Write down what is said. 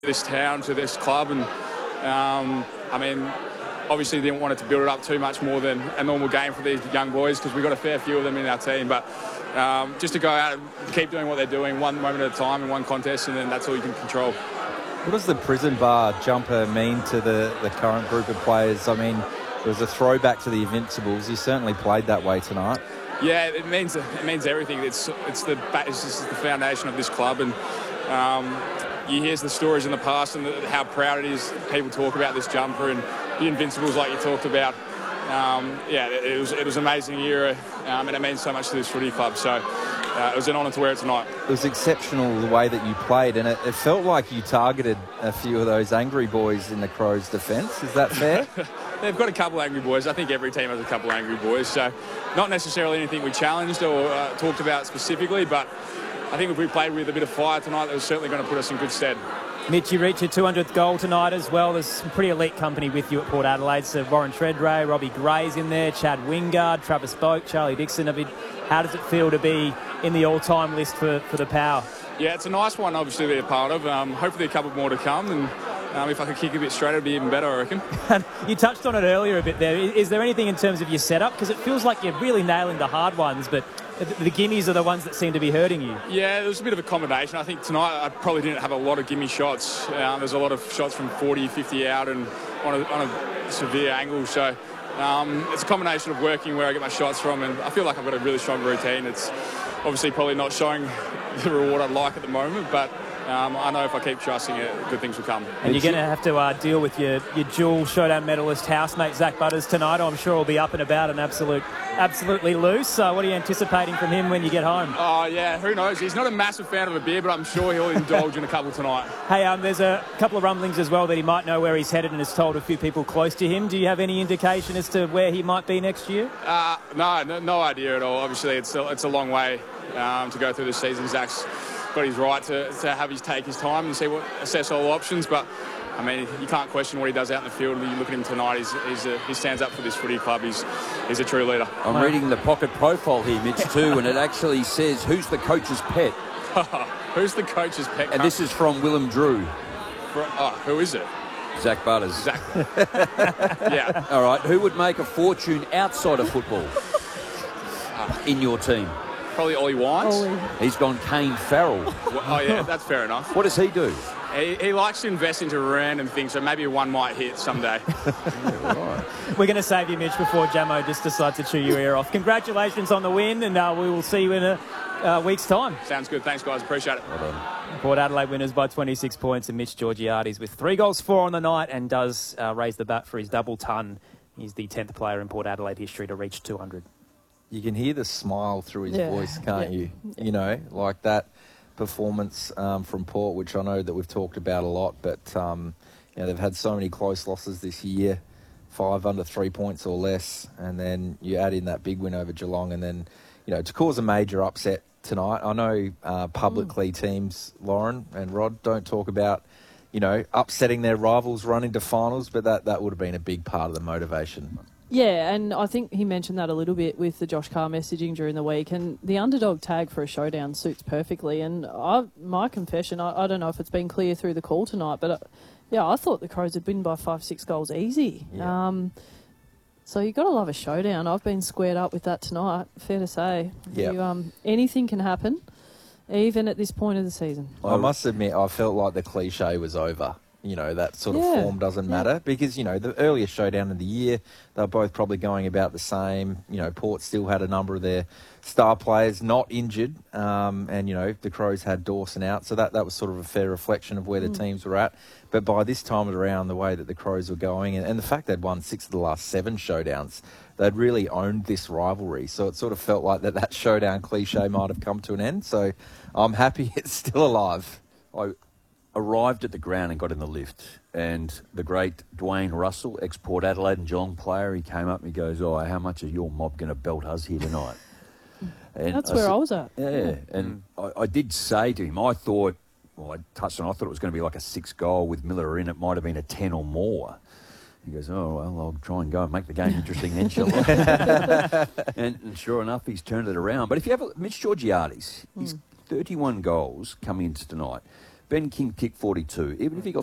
this town, to this club, and I mean, obviously didn't want it to build it up too much more than a normal game for these young boys, because we've got a fair few of them in our team, but just to go out and keep doing what they're doing, one moment at a time in one contest, and then that's all you can control. What does the prison bar jumper mean to the current group of players? I mean, it was a throwback to the Invincibles. You certainly played that way tonight. Yeah, it means everything. It's the foundation of this club, and you hear the stories in the past and how proud it is. People talk about this jumper and the Invincibles, like you talked about. It was an amazing era, and it means so much to this footy club. So it was an honour to wear it tonight. It was exceptional the way that you played, and it felt like you targeted a few of those angry boys in the Crows' defence. Is that fair? They've got a couple of angry boys. I think every team has a couple of angry boys. So not necessarily anything we challenged or talked about specifically, but I think if we played with a bit of fire tonight, that was certainly going to put us in good stead. Mitch, you reached your 200th goal tonight as well. There's some pretty elite company with you at Port Adelaide. So Warren Tredrea, Robbie Gray's in there, Chad Wingard, Travis Boak, Charlie Dixon. I mean, how does it feel to be in the all-time list for the Power? Yeah, it's a nice one, obviously, to be a part of. Hopefully a couple more to come, and if I could kick a bit straighter, it'd be even better, I reckon. You touched on it earlier a bit there. Is there anything in terms of your setup? Because it feels like you're really nailing the hard ones, but the gimmies are the ones that seem to be hurting you. Yeah, there was a bit of a combination. I think tonight I probably didn't have a lot of gimme shots. There's a lot of shots from 40, 50 out and on a severe angle. So it's a combination of working where I get my shots from, and I feel like I've got a really strong routine. It's obviously probably not showing the reward I'd like at the moment, but I know if I keep trusting it, good things will come. And you're going to have to deal with your dual showdown medalist housemate Zach Butters tonight. I'm sure he'll be up and about and absolutely loose. What are you anticipating from him when you get home? Oh, yeah, who knows? He's not a massive fan of a beer, but I'm sure he'll indulge in a couple tonight. Hey, there's a couple of rumblings as well that he might know where he's headed and has told a few people close to him. Do you have any indication as to where he might be next year? No idea at all. Obviously, it's a long way to go through this season. Zach's got his right to have take his time and assess all options, but I mean, you can't question what he does out in the field. You look at him tonight, he stands up for this footy club. He's a true leader. I'm reading the pocket profile here, Mitch, too, and it actually says, who's the coach's pet? Who's the coach's pet? And this is from Willem Drew. Who is it? Zach Butters. Zach. Yeah. All right, who would make a fortune outside of football in your team? Probably Ollie Wines. He's gone Kane Farrell. Oh, yeah, that's fair enough. What does he do? He likes to invest into random things, so maybe one might hit someday. Right. We're going to save you, Mitch, before Jamo just decides to chew your ear off. Congratulations on the win, and we will see you in a week's time. Sounds good. Thanks, guys. Appreciate it. Well done. Port Adelaide winners by 26 points, and Mitch Georgiades with 3 goals, 4 on the night, and does raise the bat for his double ton. He's the 10th player in Port Adelaide history to reach 200. You can hear the smile through his voice, can't you? You know, like that performance from Port, which I know that we've talked about a lot, but they've had so many close losses this year, 5 under 3 points or less, and then you add in that big win over Geelong, and then, to cause a major upset tonight. I know publicly teams, Lauren and Rod, don't talk about, upsetting their rivals, run into finals, but that would have been a big part of the motivation. Yeah, and I think he mentioned that a little bit with the Josh Carr messaging during the week, and the underdog tag for a showdown suits perfectly. And my confession, I don't know if it's been clear through the call tonight, but I thought the Crows had been by 5-6 goals easy. Yeah. So you've got to love a showdown. I've been squared up with that tonight, fair to say. Yeah. Anything can happen, even at this point of the season. I must admit, I felt like the cliche was over. That sort of form doesn't matter because, the earlier showdown of the year, they're both probably going about the same. Port still had a number of their star players not injured and, the Crows had Dawson out. So that was sort of a fair reflection of where the teams were at. But by this time around, the way that the Crows were going and the fact they'd won 6 of the last 7 showdowns, they'd really owned this rivalry. So it sort of felt like that showdown cliche might have come to an end. So I'm happy it's still alive. I arrived at the ground and got in the lift, and the great Dwayne Russell, ex-Port Adelaide and Geelong player, he came up and he goes, how much is your mob going to belt us here tonight? And that's where I was at. Yeah, and I did say to him, I thought it was going to be like a 6 goal with Miller in. It might have been a 10 or more. He goes, I'll try and go and make the game interesting then, shall I? and sure enough, he's turned it around. But if you have Mitch Georgiades, he's 31 goals coming into tonight. Ben King kicked 42. Even if he got